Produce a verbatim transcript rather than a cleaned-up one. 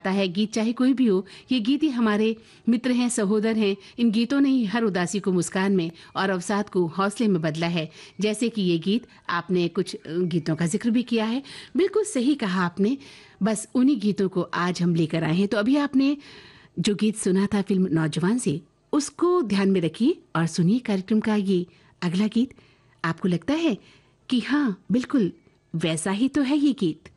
है गीत चाहे कोई भी हो, ये गीत ही हमारे मित्र हैं, सहोदर हैं। इन गीतों ने ही हर उदासी को मुस्कान में और अवसाद को हौसले में बदला है। जैसे कि ये गीत, आपने कुछ गीतों का जिक्र भी किया है, बिल्कुल सही कहा आपने। बस उन्हीं गीतों को आज हम लेकर आए हैं। तो अभी आपने जो गीत सुना था फिल्म नौजवान से, उसको ध्यान में रखिए और सुनिए कार्यक्रम का ये अगला गीत। आपको लगता है कि हाँ, बिल्कुल वैसा ही तो है ये गीत।